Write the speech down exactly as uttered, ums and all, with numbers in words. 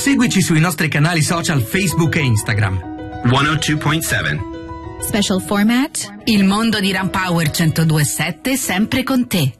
Seguici sui nostri canali social Facebook e Instagram. centodue punto sette. Special format. Il mondo di Rampower centodue virgola sette sempre con te.